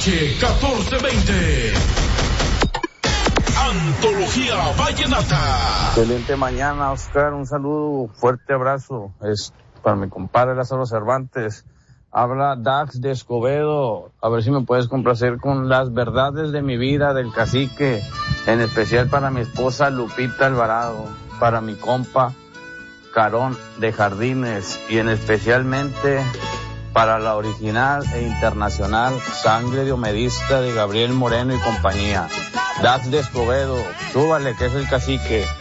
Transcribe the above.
1420. Antología Vallenata. Excelente mañana, Oscar. Un saludo, fuerte abrazo. Es para mi compadre Lázaro Cervantes. Habla Dax de Escobedo. A ver si me puedes complacer con Las Verdades de mi Vida del Cacique. En especial para mi esposa Lupita Alvarado. Para mi compa Carón de Jardines. Y en especialmente para la original e internacional Sangre de Homedista de Gabriel Moreno y compañía. Dax de Escobedo. Súbale, que es el Cacique.